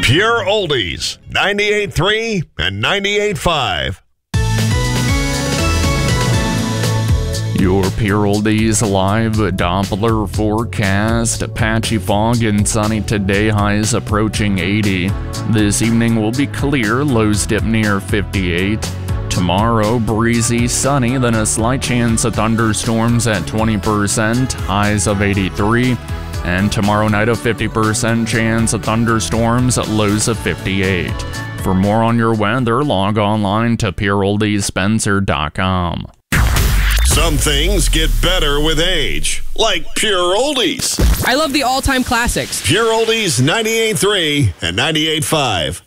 Pure Oldies, 98.3 and 98.5. Your Pure Oldies live Doppler forecast. Patchy fog and sunny today, highs approaching 80. This evening will be clear, lows dip near 58. Tomorrow, breezy, sunny, then a slight chance of thunderstorms at 20%, highs of 83. And tomorrow night, a 50% chance of thunderstorms at lows of 58. For more on your weather, log online to pureoldiesspencer.com. Some things get better with age, like Pure Oldies. I love the all-time classics. Pure Oldies 98.3 and 98.5.